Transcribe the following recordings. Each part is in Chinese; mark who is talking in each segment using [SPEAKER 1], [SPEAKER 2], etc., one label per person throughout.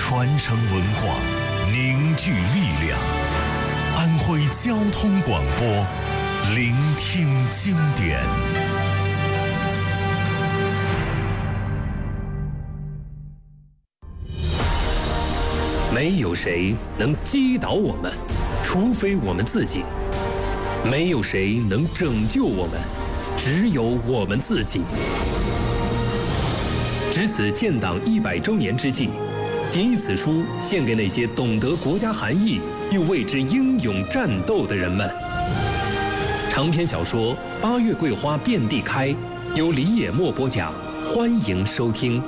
[SPEAKER 1] 传承文化，凝聚力量。安徽交通广播，聆听经典。
[SPEAKER 2] 没有谁能击倒我们，除非我们自己；没有谁能拯救我们，只有我们自己。值此建党100周年之际，谨以此书献给那些懂得国家含义又为之英勇战斗的人们。长篇小说《八月桂花遍地开》，由李野墨播讲，欢迎收听。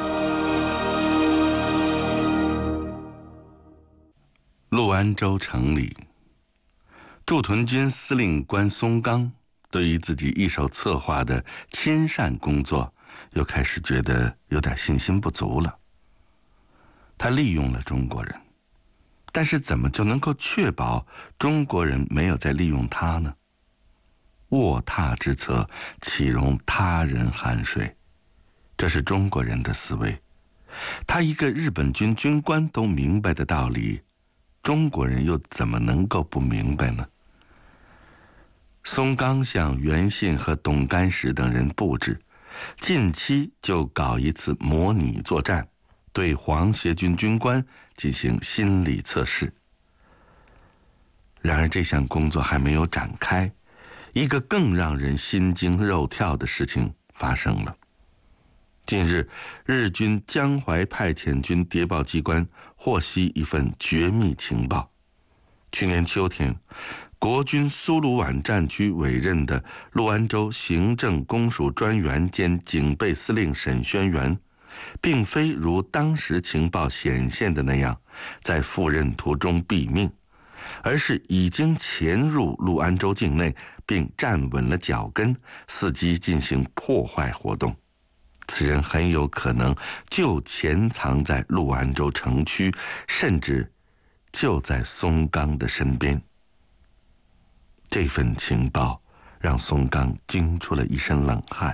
[SPEAKER 3] 陆安州城里，驻屯军司令官松冈对于自己一手策划的亲善工作又开始觉得有点信心不足了。他利用了中国人，但是怎么就能够确保中国人没有再利用他呢？卧榻之侧，岂容他人酣睡，这是中国人的思维。他一个日本军军官都明白的道理，中国人又怎么能够不明白呢？松冈向袁信和董干石等人布置，近期就搞一次模拟作战，对皇协军军官进行心理测试。然而这项工作还没有展开，一个更让人心惊肉跳的事情发生了。近日，日军江淮派遣军谍报机关获悉一份绝密情报。去年秋天，国军苏鲁皖战区委任的陆安州行政公署专员兼警备司令沈轩辕，并非如当时情报显现的那样在赴任途中毙命，而是已经潜入陆安州境内，并站稳了脚跟，伺机进行破坏活动。此人很有可能就潜藏在陆安州城区，甚至就在松冈的身边。这份情报让松冈惊出了一身冷汗。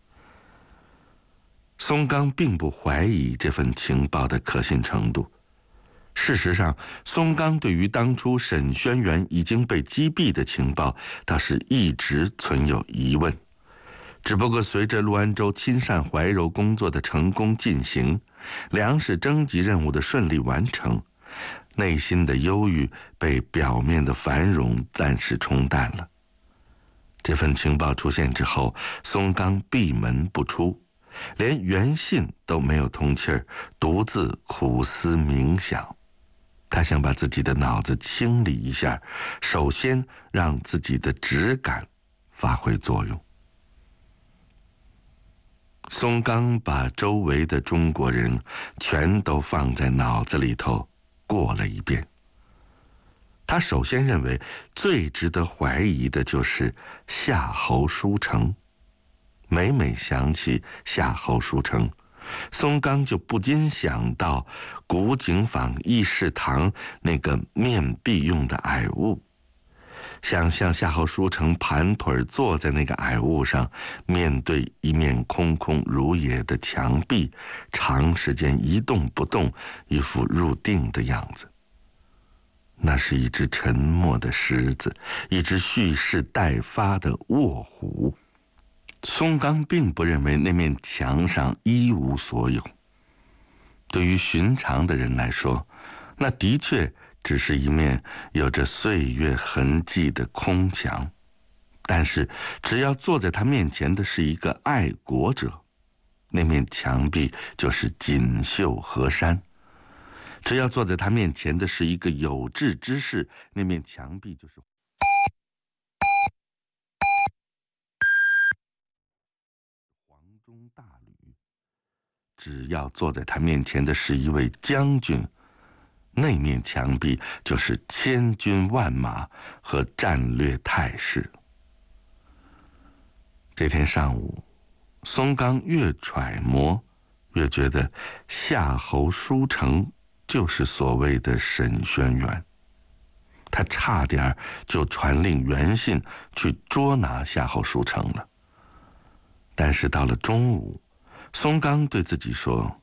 [SPEAKER 3] 松冈并不怀疑这份情报的可信程度。事实上，松冈对于当初沈轩辕已经被击毙的情报，倒是一直存有疑问。只不过随着陆安州亲善怀柔工作的成功进行，粮食征集任务的顺利完成，内心的忧郁被表面的繁荣暂时冲淡了。这份情报出现之后，松冈闭门不出，连袁信都没有通气儿，独自苦思冥想。他想把自己的脑子清理一下，首先让自己的直感发挥作用。松冈把周围的中国人全都放在脑子里头过了一遍。他首先认为最值得怀疑的就是夏侯书成。每每想起夏侯书成，松冈就不禁想到古井坊议事堂那个面壁用的矮物。想象夏侯书成盘腿坐在那个矮物上，面对一面空空如也的墙壁，长时间一动不动，一副入定的样子。那是一只沉默的狮子，一只蓄势待发的卧虎。松冈并不认为那面墙上一无所有。对于寻常的人来说，那的确只是一面有着岁月痕迹的空墙，但是只要坐在他面前的是一个爱国者，那面墙壁就是锦绣河山；只要坐在他面前的是一个有志之士，那面墙壁就是黄钟大吕；只要坐在他面前的是一位将军，那面墙壁就是千军万马和战略态势。这天上午，松冈越揣摩，越觉得夏侯书成就是所谓的沈轩辕。他差点就传令袁信去捉拿夏侯书成了。但是到了中午，松冈对自己说，